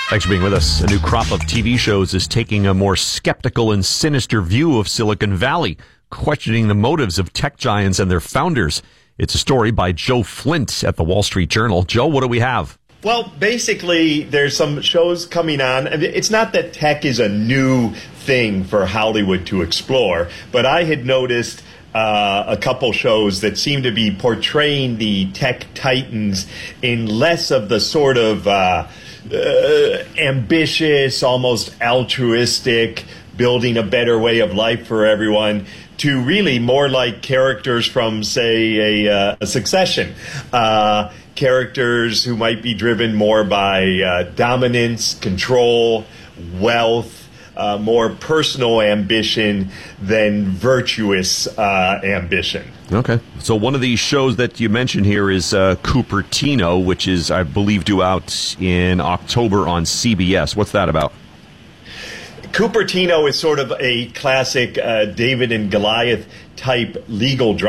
Thanks for being with us. A new crop of TV shows is taking a more skeptical and sinister view of Silicon Valley, questioning the motives of tech giants and their founders. It's a story by Joe Flint at the Wall Street Journal. Joe, what do we have? Well, basically, there's some shows coming on. It's not that tech is a new thing for Hollywood to explore, but I had noticed a couple shows that seem to be portraying the tech titans in less of the sort of ambitious, almost altruistic, building a better way of life for everyone, to really more like characters from, say, a Succession. Characters who might be driven more by dominance, control, wealth, more personal ambition than virtuous ambition. Okay. So one of these shows that you mentioned here is Cupertino, which is, I believe, due out in October on CBS. What's that about? Cupertino is sort of a classic David and Goliath type legal drama.